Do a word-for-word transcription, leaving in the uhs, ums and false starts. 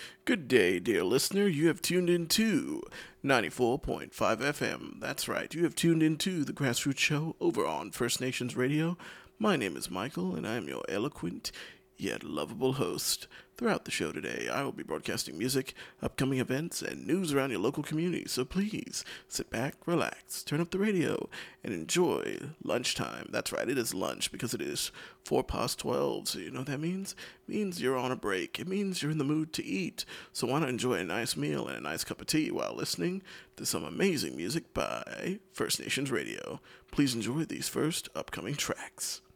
Good day, dear listener. You have tuned into ninety-four point five F M. That's right, you have tuned into the Grassroots Show over on First Nations Radio. My name is Michael, and I am your eloquent yet lovable host. Throughout the show today, I will be broadcasting music, upcoming events, and news around your local community. So please sit back, relax, turn up the radio, and enjoy lunchtime. That's right, it is lunch because it is four past twelve. So you know what that means? It means you're on a break. It means you're in the mood to eat. So why not enjoy a nice meal and a nice cup of tea while listening to some amazing music by First Nations Radio. Please enjoy these first upcoming tracks.